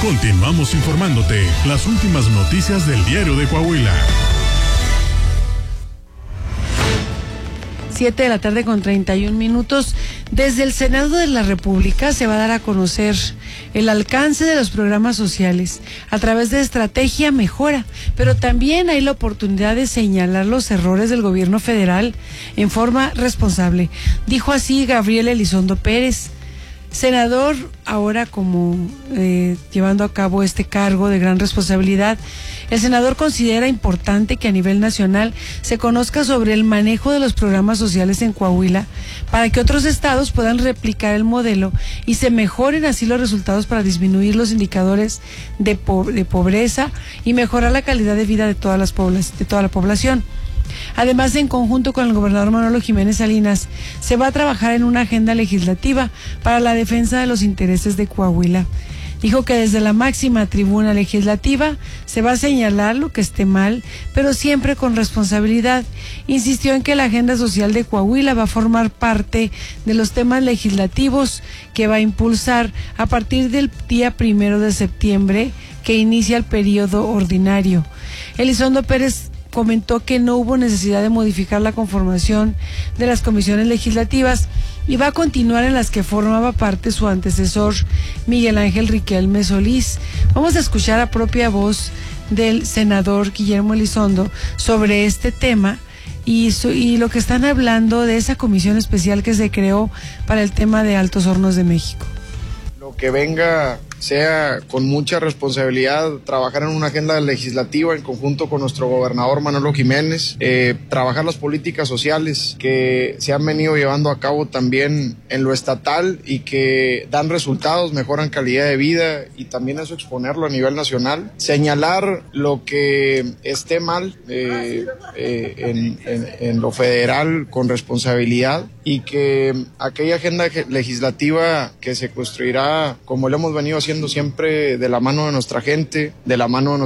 Continuamos informándote las últimas noticias del Diario de Coahuila. 7:31 p.m. Desde el Senado de la República se va a dar a conocer el alcance de los programas sociales a través de Estrategia Mejora, pero también hay la oportunidad de señalar los errores del gobierno federal en forma responsable. Dijo así Gabriel Elizondo Pérez, senador, ahora como llevando a cabo este cargo de gran responsabilidad. El senador considera importante que a nivel nacional se conozca sobre el manejo de los programas sociales en Coahuila para que otros estados puedan replicar el modelo y se mejoren así los resultados para disminuir los indicadores de pobreza y mejorar la calidad de vida de toda la población. Además, en conjunto con el gobernador Manolo Jiménez Salinas, se va a trabajar en una agenda legislativa para la defensa de los intereses de Coahuila. Dijo que desde la máxima tribuna legislativa se va a señalar lo que esté mal, pero siempre con responsabilidad. Insistió en que la agenda social de Coahuila va a formar parte de los temas legislativos que va a impulsar a partir del día 1 de septiembre, que inicia el periodo ordinario. Elizondo Pérez comentó que no hubo necesidad de modificar la conformación de las comisiones legislativas y va a continuar en las que formaba parte su antecesor Miguel Ángel Riquelme Solís. Vamos a escuchar a propia voz del senador Guillermo Elizondo sobre este tema y lo que están hablando de esa comisión especial que se creó para el tema de Altos Hornos de México. Lo que venga sea con mucha responsabilidad, trabajar en una agenda legislativa en conjunto con nuestro gobernador Manolo Jiménez, trabajar las políticas sociales que se han venido llevando a cabo también en lo estatal y que dan resultados, mejoran calidad de vida y también eso exponerlo a nivel nacional, señalar lo que esté mal en lo federal con responsabilidad y que aquella agenda legislativa que se construirá, como lo hemos venido haciendo siempre, de la mano de nuestra gente, de la mano de